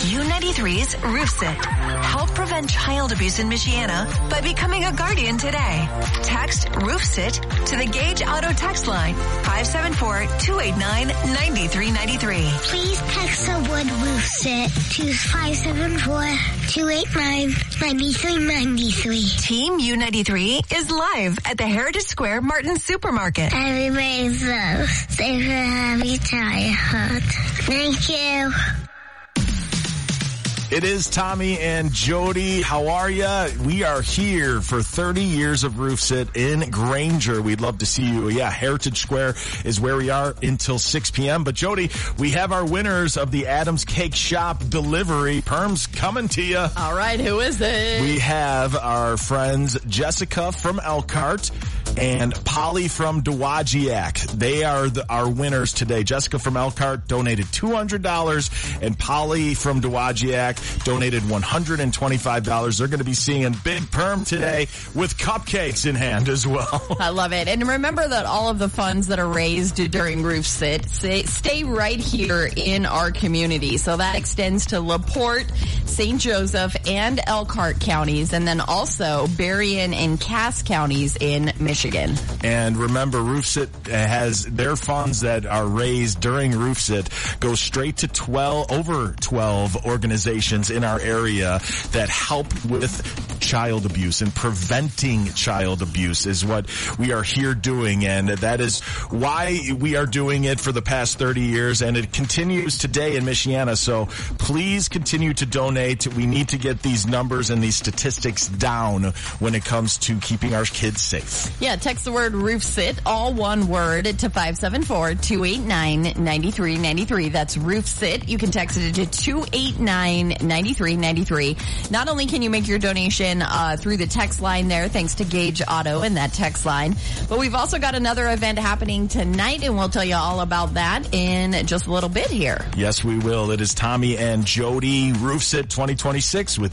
U93's Roof Sit. Help prevent child abuse in Michiana by becoming a guardian today. Text Roof Sit to the Gage Auto text line 574-289-9393. Please text the word Roof Sit to 574-289-9393. Team U93 is live at the Heritage Square Martin Supermarket. Everybody's safe and happy childhood. Thank you. It is Tommy and Jody. How are ya? We are here for 30 years of Roof Sit in Granger. We'd love to see you. Yeah, Heritage Square is where we are until 6 p.m. But Jody, we have our winners of the Adams Cake Shop delivery. Perm's coming to you. All right, who is it? We have our friends Jessica from Elkhart and Polly from Dowagiac. They are our winners today. Jessica from Elkhart donated $200 and Polly from Dowagiac donated $125. They're going to be seeing Big Perm today with cupcakes in hand as well. I love it. And remember that all of the funds that are raised during Roof Sit stay right here in our community. So that extends to LaPorte, St. Joseph, and Elkhart counties, and then also Berrien and Cass counties in Michigan. And remember, Roof Sit has their funds that are raised during Roof Sit go straight to over 12 organizations in our area that help with child abuse, and preventing child abuse is what we are here doing, and that is why we are doing it for the past 30 years, and it continues today in Michiana. So please continue to donate. We need to get these numbers and these statistics down when it comes to keeping our kids safe. Yeah, text the word Roof Sit, all one word, to 574-289-9393. That's Roof Sit. You can text it to 289-9393. Not only can you make your donation through the text line there, thanks to Gage Auto and that text line, but we've also got another event happening tonight, and we'll tell you all about that in just a little bit here. Yes, we will. It is Tommy and Jody Roof Sit 2026 with